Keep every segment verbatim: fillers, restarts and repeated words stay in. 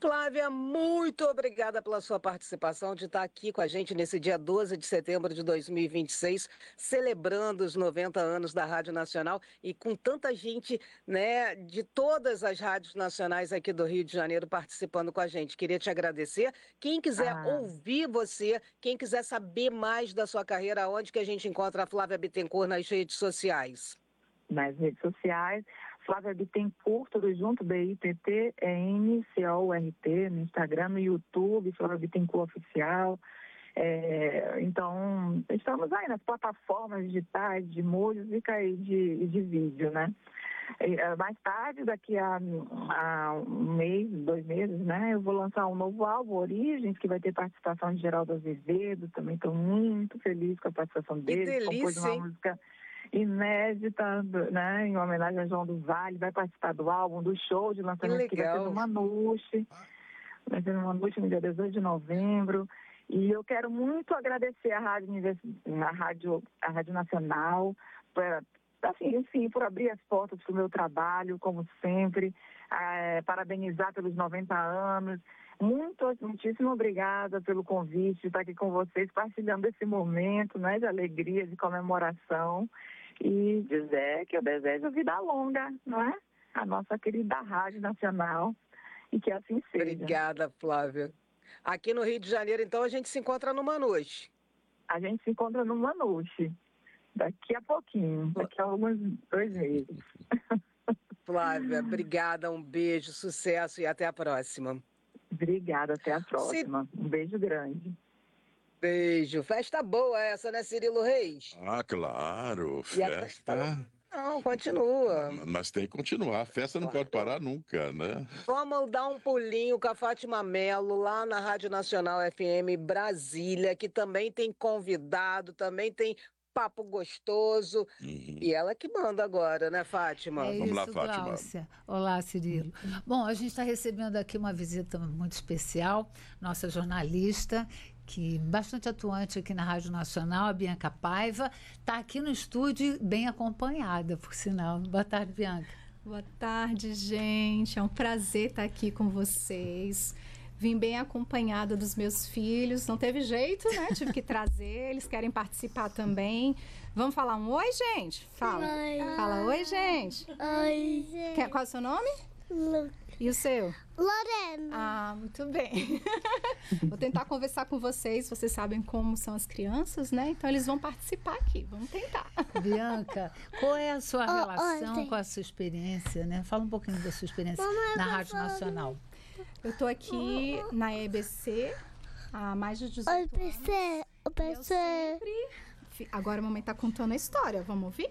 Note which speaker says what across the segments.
Speaker 1: Flávia, muito obrigada pela sua participação, de estar aqui com a gente nesse dia doze de setembro de dois mil e vinte e seis, celebrando os noventa anos da Rádio Nacional e com tanta gente, né, de todas as rádios nacionais aqui do Rio de Janeiro participando com a gente. Queria te agradecer. Quem quiser
Speaker 2: Ah,
Speaker 1: ouvir você, quem quiser saber mais da sua carreira, onde que a gente encontra a Flávia Bittencourt nas redes sociais?
Speaker 2: nas redes sociais, Flávia Bittencourt, tudo junto, B I T T E N C O U R T, no Instagram, no YouTube, Flávia Bittencourt Oficial. É, então, estamos aí nas plataformas digitais de música e de, de vídeo, né? E, mais tarde, daqui a, a um mês, dois meses, né, eu vou lançar um novo álbum, Origens, que vai ter participação de Geraldo Azevedo. Também estou muito feliz com a participação
Speaker 1: Que
Speaker 2: dele. Compôs
Speaker 1: delícia,
Speaker 2: uma
Speaker 1: hein?
Speaker 2: música inédita, né, em homenagem a João do Vale. Vai participar do álbum, do show de
Speaker 1: Que
Speaker 2: lançamento que vai ser no
Speaker 1: legal.
Speaker 2: Manouche. Vai ser no Manouche no dia dezoito de novembro. E eu quero muito agradecer a Rádio, Univers... a Rádio, a Rádio Nacional, pra, assim, enfim, por abrir as portas para o meu trabalho, como sempre. É, parabenizar pelos noventa anos. Muito, muitíssimo obrigada pelo convite de estar aqui com vocês, partilhando esse momento, né, de alegria, de comemoração, e dizer que eu desejo vida longa, não é? A nossa querida Rádio Nacional, e que assim seja.
Speaker 1: Obrigada, Flávia. Aqui no Rio de Janeiro, então, a gente se encontra no Manouche.
Speaker 2: A gente se encontra no Manouche, daqui a pouquinho, daqui a alguns dois meses.
Speaker 1: Flávia, obrigada, um beijo, sucesso e até a próxima.
Speaker 2: Obrigada, até a
Speaker 1: Se...
Speaker 2: próxima. Um beijo grande.
Speaker 1: Beijo. Festa boa essa, né, Cirilo Reis?
Speaker 3: Ah, claro,
Speaker 1: E a festa
Speaker 3: festa.
Speaker 1: não continua.
Speaker 3: Mas tem que continuar, a festa não pode
Speaker 1: Claro.
Speaker 3: parar nunca, né?
Speaker 1: Vamos dar um pulinho com a Fátima Mello lá na Rádio Nacional F M Brasília, que também tem convidado, também tem papo gostoso.
Speaker 3: Uhum.
Speaker 1: E ela que manda agora, né, Fátima?
Speaker 4: É
Speaker 3: Vamos lá,
Speaker 4: isso,
Speaker 3: Fátima.
Speaker 4: Gláucia. Olá, Cirilo. Bom, a gente está recebendo aqui uma visita muito especial, nossa jornalista, que bastante atuante aqui na Rádio Nacional, a Bianca Paiva, está aqui no estúdio bem acompanhada, por sinal. Boa tarde, Bianca.
Speaker 5: Boa tarde, gente. É um prazer estar aqui com vocês. Vim bem acompanhada dos meus filhos. Não teve jeito, né? Tive que trazer. Eles querem participar também. Vamos falar um oi, gente? Fala.
Speaker 6: Oi.
Speaker 5: Fala oi, gente.
Speaker 6: Oi, gente.
Speaker 5: Quer- Qual é o seu nome?
Speaker 6: Lu-
Speaker 5: E o seu?
Speaker 6: Lorena.
Speaker 5: Ah, muito bem. Vou tentar conversar com vocês. Vocês sabem como são as crianças, né? Então eles vão participar aqui. Vamos tentar.
Speaker 4: Bianca, qual é a sua
Speaker 6: Oh,
Speaker 4: relação
Speaker 6: ontem.
Speaker 4: com a sua experiência, né? Fala um pouquinho da sua experiência
Speaker 6: Mamãe,
Speaker 4: na
Speaker 6: eu tô
Speaker 4: Rádio
Speaker 6: falando.
Speaker 4: Nacional.
Speaker 5: Eu tô aqui na E B C há mais de
Speaker 6: Oi,
Speaker 5: dezoito anos.
Speaker 6: P C. O
Speaker 5: E eu
Speaker 6: P C.
Speaker 5: sempre... fi- Agora a mamãe tá contando a história, vamos ouvir?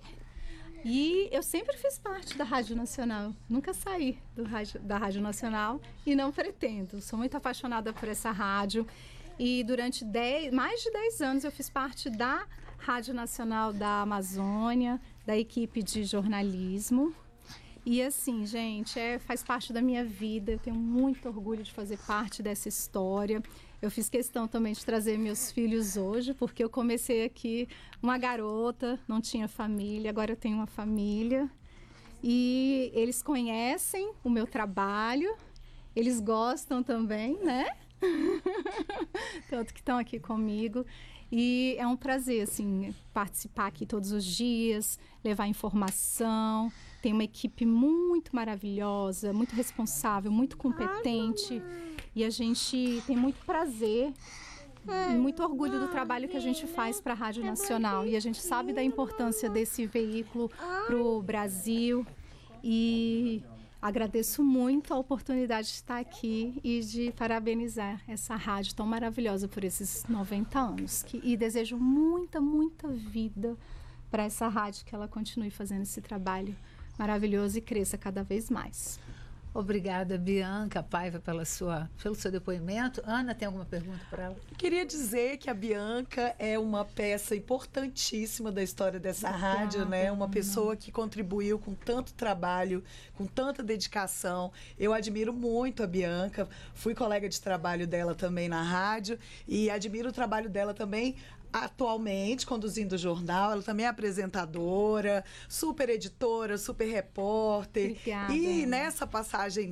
Speaker 5: E eu sempre fiz parte da Rádio Nacional. Nunca saí do rádio, da Rádio Nacional e não pretendo. Sou muito apaixonada por essa rádio. E durante dez, mais de dez anos eu fiz parte da Rádio Nacional da Amazônia, da equipe de jornalismo. E assim, gente, é, faz parte da minha vida. Eu tenho muito orgulho de fazer parte dessa história. Eu fiz questão também de trazer meus filhos hoje, porque eu comecei aqui uma garota, não tinha família, agora eu tenho uma família. E eles conhecem o meu trabalho, eles gostam também, né? Tanto que estão aqui comigo. E é um prazer, assim, participar aqui todos os dias, levar informação. Tem uma equipe muito maravilhosa, muito responsável, muito competente. E a gente tem muito prazer e muito orgulho do trabalho que a gente faz para a Rádio Nacional. E a gente sabe da importância desse veículo para o Brasil. E agradeço muito a oportunidade de estar aqui e de parabenizar essa rádio tão maravilhosa por esses noventa anos. Que, e desejo muita, muita vida para essa rádio, que ela continue fazendo esse trabalho maravilhoso e cresça cada vez mais.
Speaker 4: Obrigada, Bianca Paiva, pela sua, pelo seu depoimento. Ana, tem alguma pergunta para ela?
Speaker 7: Queria dizer que a Bianca é uma peça importantíssima da história dessa
Speaker 4: Obrigada,
Speaker 7: rádio, né? Uma
Speaker 4: Ana.
Speaker 7: pessoa que contribuiu com tanto trabalho, com tanta dedicação. Eu admiro muito a Bianca, fui colega de trabalho dela também na rádio e admiro o trabalho dela também atualmente, conduzindo o jornal. Ela também é apresentadora, super editora, super repórter.
Speaker 5: Obrigada,
Speaker 7: E
Speaker 5: Ana.
Speaker 7: nessa passagem